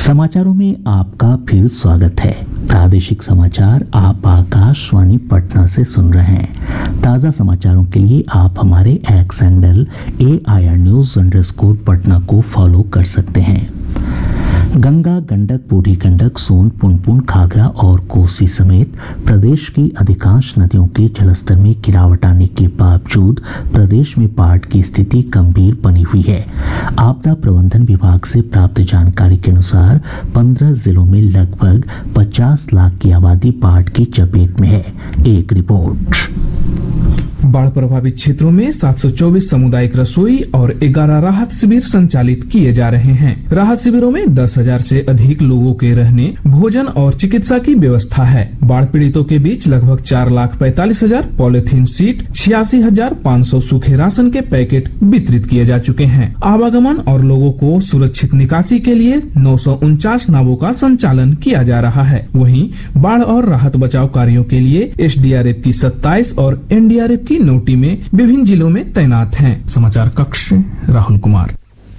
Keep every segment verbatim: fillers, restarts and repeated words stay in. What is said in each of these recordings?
समाचारों में आपका फिर स्वागत है। प्रादेशिक समाचार आप आकाशवाणी पटना से सुन रहे हैं। ताज़ा समाचारों के लिए आप हमारे x handle A I R news underscore Patna को फॉलो कर सकते हैं। गंगा, गंडक, बूढ़ी गंडक, सोन, पुनपुन, घाघरा और कोसी समेत प्रदेश की अधिकांश नदियों के जलस्तर में गिरावट आने के बावजूद प्रदेश में बाढ़ की स्थिति गंभीर बनी हुई है। आपदा प्रबंधन विभाग से प्राप्त जानकारी के अनुसार पंद्रह जिलों में लगभग पचास लाख की आबादी बाढ़ की चपेट में है। एक रिपोर्ट। बाढ़ प्रभावित क्षेत्रों में सात सौ चौबीस सामुदायिक रसोई और ग्यारह राहत शिविर संचालित किए जा रहे हैं। राहत शिविरों में दस हजार से अधिक लोगों के रहने, भोजन और चिकित्सा की व्यवस्था है। बाढ़ पीड़ितों के बीच लगभग चार लाख पैंतालीस हजार पॉलिथीन शीट, छियासी हजार पाँच सौ सूखे राशन के पैकेट वितरित किए जा चुके हैं। आवागमन और लोगों को सुरक्षित निकासी के लिए नौ सौ उनचास नावों का संचालन किया जा रहा है। वहीं बाढ़ और राहत बचाव कार्यों के लिए एस डी आर एफ की सत्ताईस और एन डी आर एफ की नौ टीमें विभिन्न जिलों में तैनात हैं। समाचार कक्ष से राहुल कुमार।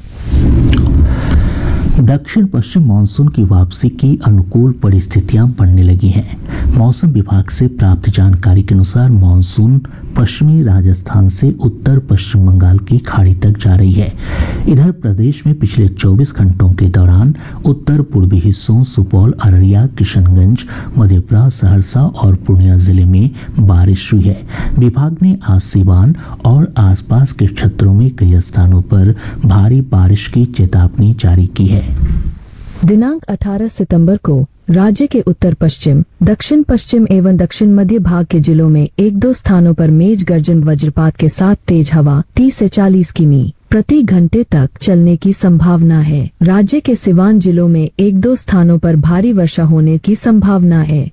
दक्षिण पश्चिम मानसून की वापसी की अनुकूल परिस्थितियां बनने लगी हैं। मौसम विभाग से प्राप्त जानकारी के अनुसार मानसून पश्चिमी राजस्थान से उत्तर पश्चिम बंगाल की खाड़ी तक जा रही है। इधर प्रदेश में पिछले चौबीस घंटों के दौरान उत्तर पूर्वी हिस्सों सुपौल, अररिया, किशनगंज, मधेपुरा, सहरसा और पूर्णिया जिले में बारिश हुई है। विभाग ने आज सीवान और आसपास के क्षेत्रों में कई स्थानों पर भारी बारिश की चेतावनी जारी की है। दिनांक अठारह सितंबर को राज्य के उत्तर पश्चिम, दक्षिण पश्चिम एवं दक्षिण मध्य भाग के जिलों में एक दो स्थानों पर मेघ गर्जन वज्रपात के साथ तेज हवा तीस से चालीस किमी प्रति घंटे तक चलने की संभावना है। राज्य के सिवान जिलों में एक दो स्थानों पर भारी वर्षा होने की संभावना है।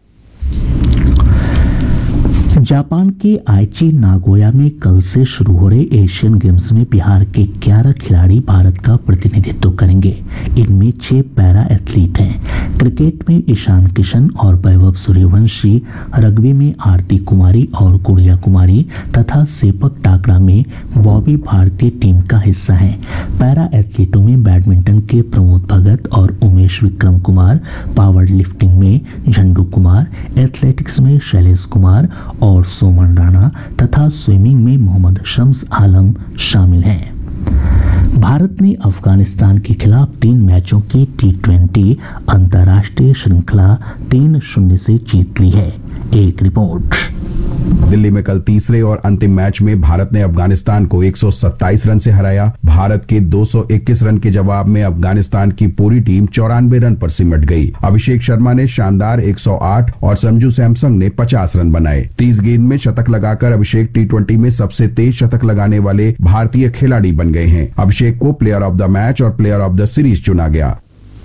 जापान के आइची नागोया में कल से शुरू हो रहे एशियन गेम्स में बिहार के ग्यारह खिलाड़ी भारत का प्रतिनिधित्व करेंगे। इनमें छह पैरा एथलीट हैं। क्रिकेट में ईशान किशन और वैभव सूर्यवंशी, रग्बी में आरती कुमारी और गुड़िया कुमारी तथा सेपक टाकरा में बॉबी भारतीय टीम का हिस्सा हैं। पैरा एथलीटों में बैडमिंटन के प्रमोद भगत और उमेश विक्रम कुमार, पावर लिफ्टिंग में झंडू कुमार, एथलेटिक्स में शैलेश कुमार और सोमन राणा तथा स्विमिंग में मोहम्मद शम्स आलम शामिल हैं। भारत ने अफगानिस्तान के खिलाफ तीन मैचों की टी ट्वेंटी अंतर्राष्ट्रीय श्रृंखला तीन शून्य से जीत ली है। एक रिपोर्ट। दिल्ली में कल तीसरे और अंतिम मैच में भारत ने अफगानिस्तान को एक सौ सत्ताईस रन से हराया। भारत के दो सौ इक्कीस रन के जवाब में अफगानिस्तान की पूरी टीम चौरानवे रन पर सिमट गई। अभिषेक शर्मा ने शानदार एक सौ आठ और संजू सैमसंग ने पचास रन बनाए। तीस गेंद में शतक लगाकर अभिषेक टी ट्वेंटी में सबसे तेज शतक लगाने वाले भारतीय खिलाड़ी बन गए हैं। अभिषेक को प्लेयर ऑफ द मैच और प्लेयर ऑफ द सीरीज चुना गया।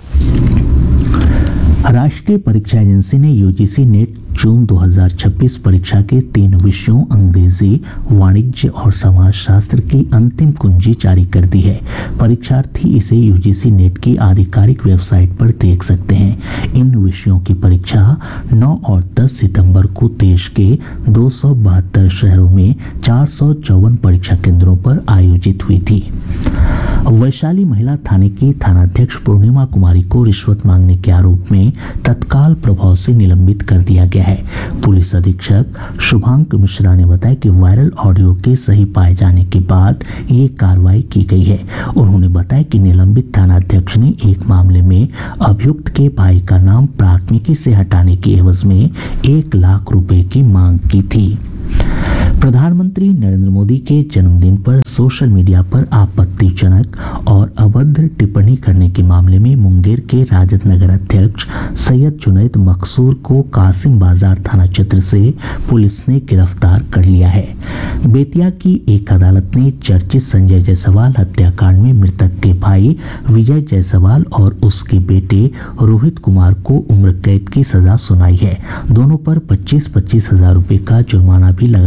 राष्ट्रीय परीक्षा एजेंसी ने यू जी सी नेट जून दो हज़ार छब्बीस परीक्षा के तीन विषयों अंग्रेजी, वाणिज्य और समाजशास्त्र की अंतिम कुंजी जारी कर दी है। परीक्षार्थी इसे यू जी सी नेट की आधिकारिक वेबसाइट पर देख सकते हैं। इन विषयों की परीक्षा नौ और दस सितंबर को देश के दो सौ बहत्तर शहरों में चार सौ चौवन परीक्षा केंद्रों पर आयोजित हुई थी। वैशाली महिला थाने की थानाध्यक्ष पूर्णिमा कुमारी को रिश्वत मांगने के आरोप में तत्काल प्रभाव से निलंबित कर दिया गया है। पुलिस अधीक्षक शुभांक मिश्रा ने बताया कि वायरल ऑडियो के सही पाए जाने के बाद ये कार्रवाई की गई है। उन्होंने बताया कि निलंबित थानाध्यक्ष ने एक मामले में अभियुक्त के भाई का नाम प्राथमिकी से हटाने के एवज में एक लाख रुपए की मांग की थी। प्रधानमंत्री नरेंद्र मोदी के जन्मदिन पर सोशल मीडिया पर आपत्तिजनक और अभद्र टिप्पणी करने के मामले में मुंगेर के राजद नगर अध्यक्ष सैयद जुनैद मकसूर को कासिम बाजार थाना क्षेत्र से पुलिस ने गिरफ्तार कर लिया है। बेतिया की एक अदालत ने चर्चित संजय जायसवाल हत्याकांड में मृतक के भाई विजय जायसवाल और उसके बेटे रोहित कुमार को उम्र कैद की सजा सुनाई है। दोनों पर पच्चीस पच्चीस हजार रूपये का जुर्माना भी लगा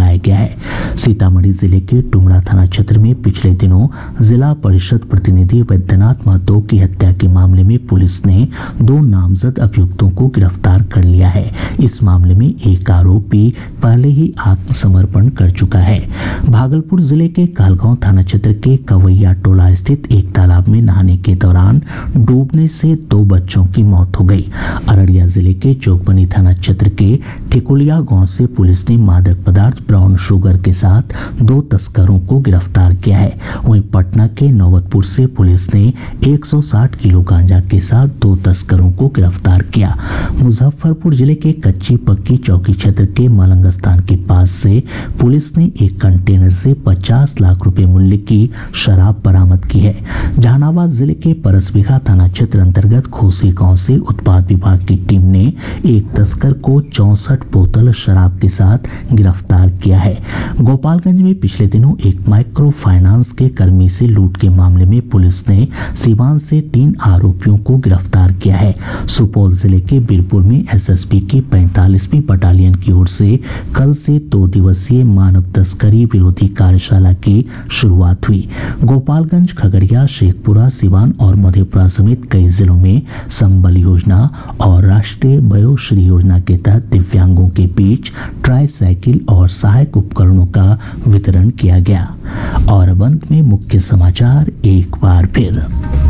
लगाया गया है। सीतामढ़ी जिले के टुमरा थाना क्षेत्र में पिछले दिनों जिला परिषद प्रतिनिधि वैद्यनाथ महतो की हत्या के मामले में पुलिस ने दो नामजद अभियुक्तों को गिरफ्तार कर लिया है। इस मामले में एक आरोपी पहले ही आत्मसमर्पण कर चुका है। भागलपुर जिले के कहलगांव थाना क्षेत्र के कवैया टोला स्थित एक तालाब में नहाने के दौरान डूबने से दो बच्चों की मौत हो गई। अररिया जिले के चौकबनी थाना क्षेत्र के ठिकुलिया गांव से पुलिस ने मादक पदार्थ ब्राउन शुगर के साथ दो तस्करों को गिरफ्तार किया है। वहीं पटना के नौबतपुर से पुलिस ने एक सौ साठ किलो गांजा के साथ दो तस्करों को गिरफ्तार किया। मुजफ्फरपुर जिले के कच्ची पक्की चौकी क्षेत्र के मलंग स्थान के पास से पुलिस ने एक कंटेनर से पचास लाख रुपए मूल्य की शराब बरामद की है। जहानाबाद जिले के परसबिघा थाना क्षेत्र अंतर्गत खोसी गांव से उत्पाद विभाग की टीम ने एक तस्कर को चौसठ बोतल शराब के साथ गिरफ्तार किया है। गोपालगंज में पिछले दिनों एक माइक्रो फाइनेंस के कर्मी से लूट के मामले में पुलिस ने सीवान से तीन आरोपियों को गिरफ्तार किया है। सुपौल जिले के बीरपुर में एसएसबी की पैंतालीसवीं बटालियन की ओर से कल से दो दिवसीय मानव तस्करी विरोधी कार्यशाला की शुरुआत हुई। गोपालगंज, खगड़िया, शेखपुरा, सिवान और मधेपुरा समेत कई जिलों में संबल योजना और राष्ट्रीय वयोश्री योजना के तहत दिव्यांगों के बीच ट्राई साइकिल और सहायक उपकरणों का वितरण किया गया। और अब अंत में मुख्य समाचार एक बार फिर।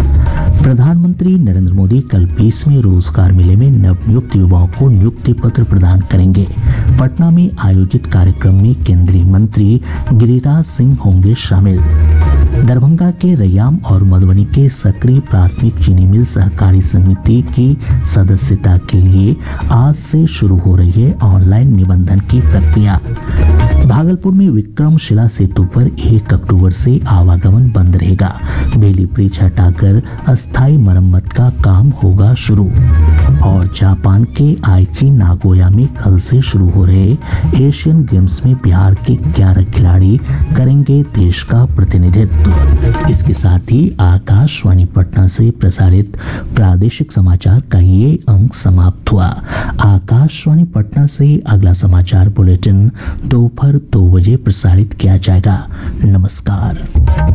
प्रधानमंत्री नरेंद्र मोदी कल बीसवें रोजगार मेले में नवनियुक्त युवाओं को नियुक्ति पत्र प्रदान करेंगे। पटना में आयोजित कार्यक्रम में केंद्रीय मंत्री गिरिराज सिंह होंगे शामिल। दरभंगा के रैयाम और मधुबनी के सकरी प्राथमिक चीनी मिल सहकारी समिति की सदस्यता के लिए आज से शुरू हो रही है ऑनलाइन निबंधन की प्रक्रिया। भागलपुर में विक्रमशिला सेतु पर एक अक्टूबर से आवागमन बंद रहेगा। बेली ब्रिज हटाकर अस्थायी मरम्मत का काम होगा शुरू। और जापान के आईची नागोया में कल से शुरू हो रहे एशियन गेम्स में बिहार के ग्यारह खिलाड़ी करेंगे देश का प्रतिनिधित्व। इसके साथ ही आकाशवाणी पटना से प्रसारित प्रादेशिक समाचार का ये अंक समाप्त हुआ। आकाशवाणी पटना से अगला समाचार बुलेटिन दोपहर दो बजे प्रसारित किया जाएगा। नमस्कार।